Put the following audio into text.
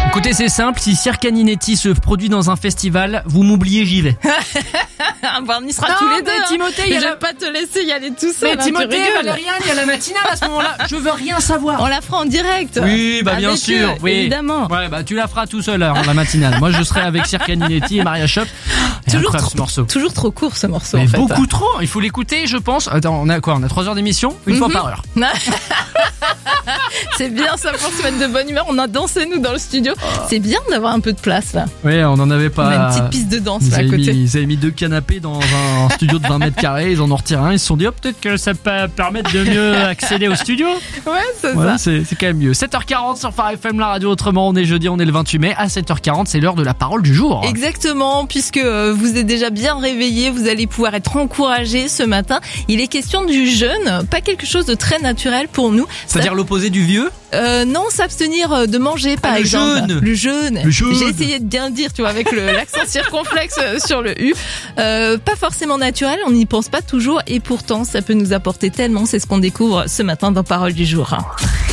Écoutez, c'est simple, si Circaninetti se produit dans un festival, vous m'oubliez, j'y vais. On y sera tous les deux. Timothée, je vais pas te laisser y aller tout seul. Mais Timothée, Valériane, il y a la matinale à ce moment-là. Je veux rien savoir. On la fera en direct. Oui, bah bien avec sûr. eux, Oui. évidemment. Ouais, bah tu la feras tout seul, la matinale. Moi, je serai avec Circaninetti et Maria Shop. Toujours trop court ce morceau. Mais en fait. beaucoup trop. Il faut l'écouter, je pense. Attends, on a quoi ? On a 3 heures d'émission, une fois par heure. C'est bien ça pour se mettre de bonne humeur. On a dansé nous dans le studio. C'est bien d'avoir un peu de place là. Oui, on en avait pas. On a une petite piste de danse là à côté. Ils avaient mis 2 canapés dans un studio de 20 mètres carrés. Ils en ont retiré un. Ils se sont dit, oh, peut-être que ça peut permettre de mieux accéder au studio. Ouais, c'est ça. ça. C'est quand même mieux. 7h40 sur Phare FM, la radio autrement. On est jeudi, on est le 28 mai. À 7h40, c'est l'heure de la parole du jour. Exactement, puisque vous êtes déjà bien réveillés, vous allez pouvoir être encouragés ce matin. Il est question du jeûne, pas quelque chose de très naturel pour nous. C'est-à-dire l'opposé du vieux ? Non, s'abstenir de manger par exemple. Le jeûne. J'ai essayé de bien le dire, tu vois, avec l'accent circonflexe sur le U. Pas forcément naturel, on n'y pense pas toujours et pourtant ça peut nous apporter tellement, c'est ce qu'on découvre ce matin dans Parole du jour.